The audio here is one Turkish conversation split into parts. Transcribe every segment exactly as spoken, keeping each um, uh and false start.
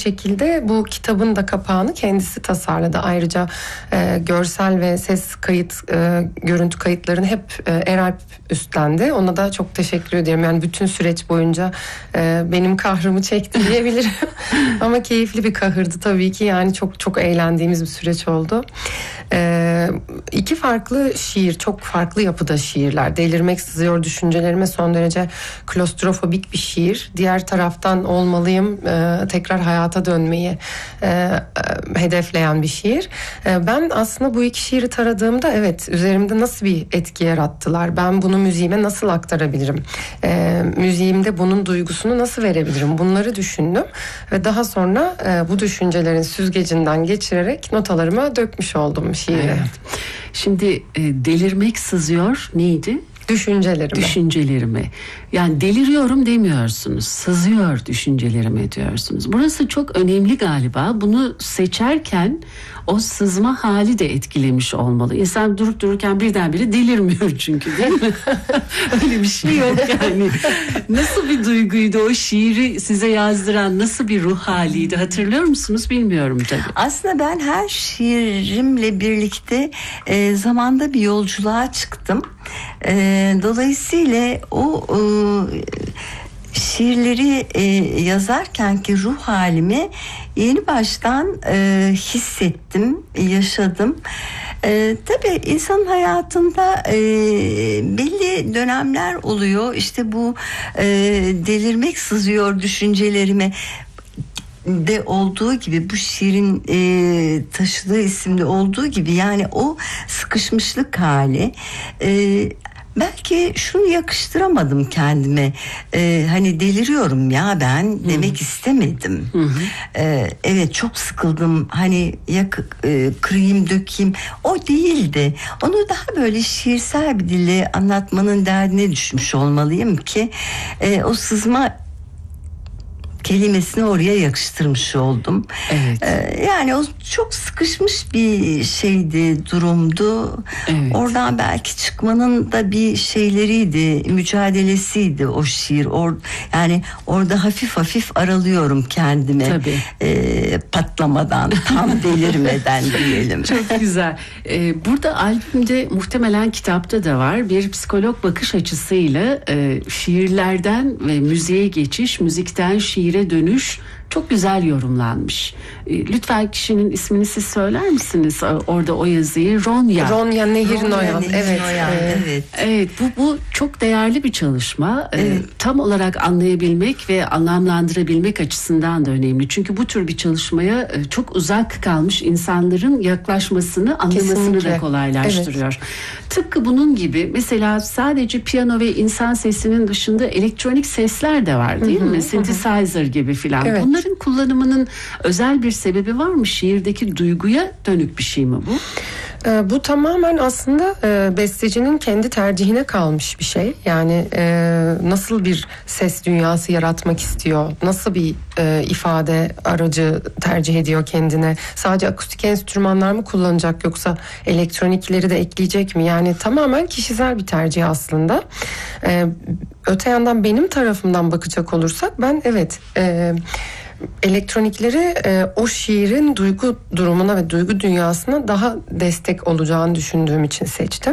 şekilde bu kitabın da kapağını kendisi tasarladı. Ayrıca e, görsel ve ses kayıt, e, görüntü kayıtlarını hep e, Eralp üstlendi. Ona da çok teşekkür ediyorum. Yani bütün süreç boyunca e, benim kahrımı çekti diyebilirim. Ama keyifli bir kahırdı tabii ki. Yani çok çok eğlendiğimiz bir süreç oldu. E, iki farklı şiir, çok farklı yapıda şiirler. Delirmek sızıyor düşüncelerime son derece klostrofobik bir şiir. Diğer taraftan olmalıyım, e, tekrar hayata dönmeyi e, e, hedefleyen bir şiir. E, ben aslında bu iki şiiri taradığımda evet, üzerimde nasıl bir etki yarattılar? Ben bunu müziğime nasıl aktarabilirim? E, müziğimde bunun duygusunu nasıl verebilirim? Bunları düşündüm ve daha sonra e, bu düşüncelerin süzgecinden geçirerek notalarıma dökmüş oldum şiiri. Evet. Şimdi e, delirmek sızıyor neydi? Düşüncelerime. Düşüncelerime. Yani deliriyorum demiyorsunuz. Sızıyor düşüncelerime diyorsunuz. Burası çok önemli galiba. Bunu seçerken o sızma hali de etkilemiş olmalı. İnsan durup dururken birdenbire delirmiyor çünkü, değil mi? Öyle bir şey yok yani. Nasıl bir duyguydu o şiiri size yazdıran, nasıl bir ruh haliydi hatırlıyor musunuz bilmiyorum tabii. Aslında ben her şiirimle birlikte e, zamanda bir yolculuğa çıktım. E, dolayısıyla o e, şiirleri e, yazarken ki ruh halimi yeni baştan e, hissettim, yaşadım. E, tabii insanın hayatında e, belli dönemler oluyor. İşte bu e, delirmek sızıyor düşüncelerime de olduğu gibi, bu şiirin e, taşıdığı isimde olduğu gibi, yani o sıkışmışlık hali. E, belki şunu yakıştıramadım kendime. E, hani deliriyorum ya ben demek Hı-hı. istemedim. E, evet, çok sıkıldım. Hani ya e, kırayım dökeyim. O değildi. Onu daha böyle şiirsel bir dille anlatmanın derdine düşmüş olmalıyım ki e, o sızma kelimesini oraya yakıştırmış oldum. Evet. Ee, yani o çok sıkışmış bir şeydi, durumdu. Evet. Oradan belki çıkmanın da bir şeyleriydi, mücadelesiydi o şiir. Or, yani orada hafif hafif aralıyorum kendime. Tabii. Ee, patlamadan, tam delirmeden diyelim. Çok güzel. Ee, burada albümde, muhtemelen kitapta da var, bir psikolog bakış açısıyla e, şiirlerden ve müziğe geçiş, müzikten şiire dönüş çok güzel yorumlanmış. Lütfen kişinin ismini siz söyler misiniz? Orada o yazıyı Ronya. Ronya Nehir Noyan. Evet. Evet. Evet. Evet, bu bu çok değerli bir çalışma. Evet. Tam olarak anlayabilmek ve anlamlandırabilmek açısından da önemli. Çünkü bu tür bir çalışmaya çok uzak kalmış insanların yaklaşmasını, anlamasını Kesinlikle. da kolaylaştırıyor. Evet. Tıpkı bunun gibi mesela sadece piyano ve insan sesinin dışında elektronik sesler de var, değil hı hı, mi? Synthesizer hı. gibi filan. Evet. Bunların kullanımının özel bir sebebi var mı? Şiirdeki duyguya dönük bir şey mi bu? E, bu tamamen aslında e, bestecinin kendi tercihine kalmış bir şey. Yani e, nasıl bir ses dünyası yaratmak istiyor, nasıl bir e, ifade aracı tercih ediyor kendine. Sadece akustik enstrümanlar mı kullanacak, yoksa elektronikleri de ekleyecek mi? Yani tamamen kişisel bir tercih aslında. E, öte yandan benim tarafımdan bakacak olursak, ben evet... E, elektronikleri e, o şiirin duygu durumuna ve duygu dünyasına daha destek olacağını düşündüğüm için seçtim.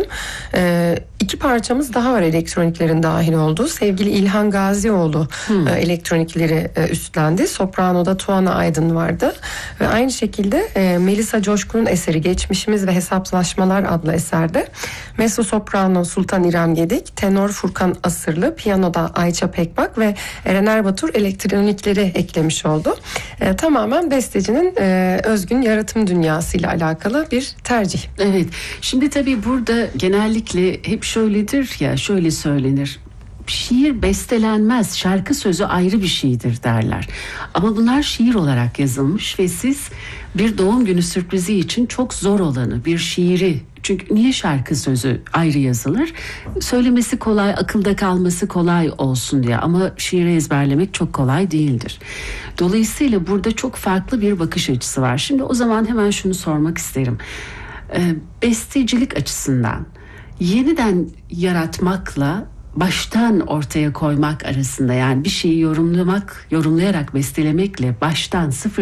E, iki parçamız daha var elektroniklerin dahil olduğu. Sevgili İlhan Gazioğlu hmm. e, elektronikleri e, üstlendi. Soprano'da Tuana Aydın vardı. Ve aynı şekilde e, Melisa Coşkun'un eseri Geçmişimiz ve Hesaplaşmalar adlı eserde mezzo soprano Sultan İrem Gedik, tenor Furkan Asırlı, piyanoda Ayça Pekbak ve Eren Erbatur elektronikleri eklemiş oldu. oldu. E, tamamen bestecinin e, özgün yaratım dünyasıyla alakalı bir tercih. Evet. Şimdi tabii burada genellikle hep şöyledir ya, şöyle söylenir. Şiir bestelenmez, şarkı sözü ayrı bir şeydir derler. Ama bunlar şiir olarak yazılmış ve siz bir doğum günü sürprizi için çok zor olanı, bir şiiri, çünkü niye şarkı sözü ayrı yazılır? Söylemesi kolay, akılda kalması kolay olsun diye, ama şiiri ezberlemek çok kolay değildir. Dolayısıyla burada çok farklı bir bakış açısı var. Şimdi o zaman hemen şunu sormak isterim. Ee, bestecilik açısından yeniden yaratmakla baştan ortaya koymak arasında, yani bir şeyi yorumlamak, yorumlayarak bestelemekle baştan sıfır